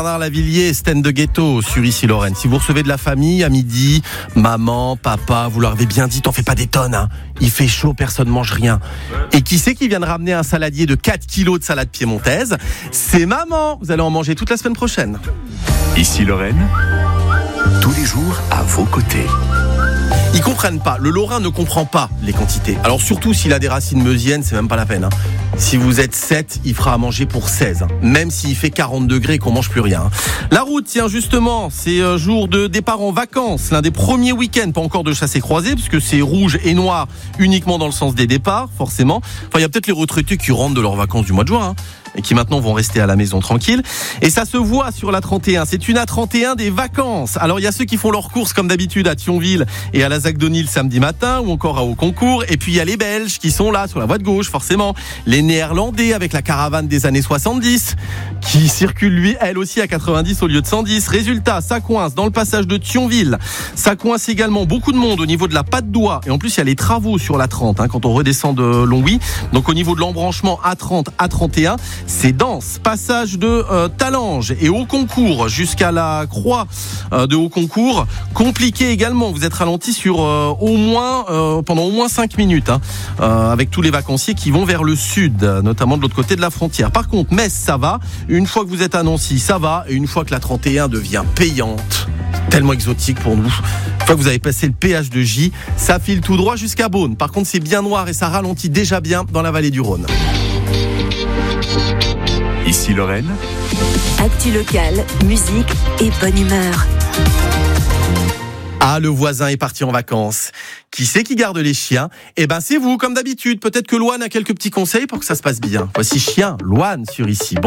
Bernard Lavillier, stand de ghetto sur Ici Lorraine. Si vous recevez de la famille à midi, maman, papa, vous leur avez bien dit, t'en fais pas des tonnes, hein. Il fait chaud, personne mange rien. Et qui c'est qui vient de ramener un saladier de 4 kilos de salade piémontaise? C'est maman. Vous allez en manger toute la semaine prochaine. Ici Lorraine, tous les jours à vos côtés. Ils comprennent pas. Le Lorrain ne comprend pas les quantités. Alors surtout s'il a des racines meusiennes, c'est même pas la peine. Si vous êtes 7, il fera à manger pour 16. Même s'il fait 40 degrés et qu'on mange plus rien. La route, tiens justement, c'est jour de départ en vacances. L'un des premiers week-ends, pas encore de chassé-croisé, parce que c'est rouge et noir uniquement dans le sens des départs, forcément. Enfin, il y a peut-être les retraités qui rentrent de leurs vacances du mois de juin, et qui maintenant vont rester à la maison tranquille. Et ça se voit sur la 31. C'est une A31 des vacances. Alors il y a ceux qui font leurs courses comme d'habitude à Thionville et à la Zac-Denis le samedi matin ou encore à Auconcourt. Et puis il y a les Belges qui sont là sur la voie de gauche forcément. Les Néerlandais avec la caravane des années 70 qui circule lui elle aussi à 90 au lieu de 110. Résultat, ça coince dans le passage de Thionville. Ça coince également beaucoup de monde au niveau de la Patte d'Oie. Et en plus il y a les travaux sur la 30 quand on redescend de Longwy. Donc au niveau de l'embranchement A30, A31, c'est dense. Passage de Talange et Auconcourt jusqu'à la croix de Auconcourt. Compliqué également. Vous êtes ralenti sur pendant au moins 5 minutes avec tous les vacanciers qui vont vers le sud, notamment de l'autre côté de la frontière. Par contre, Metz, ça va. Une fois que vous êtes à Nancy, ça va. Et une fois que la 31 devient payante, tellement exotique pour nous. Une fois que vous avez passé le péage de J, ça file tout droit jusqu'à Beaune. Par contre, c'est bien noir et ça ralentit déjà bien dans la vallée du Rhône. Ici Lorraine, actu locale, musique et bonne humeur. Ah, le voisin est parti en vacances. Qui c'est qui garde les chiens? Eh ben, c'est vous, comme d'habitude. Peut-être que Loane a quelques petits conseils pour que ça se passe bien. Voici Chien, Loane sur Ici.